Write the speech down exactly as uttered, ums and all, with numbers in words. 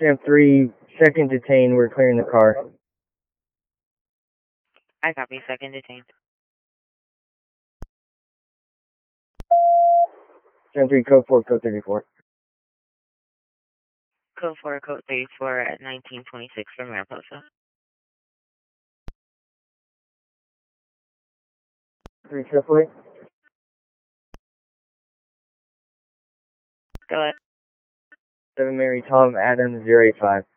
Sam three, second detained, we're clearing the car. I copy, second detained. Sam three, code four, code thirty-four. Code four, code thirty-four at nineteen twenty-six from Mariposa. three triple eight. Go ahead. seven Mary Tom Adam zero eight five.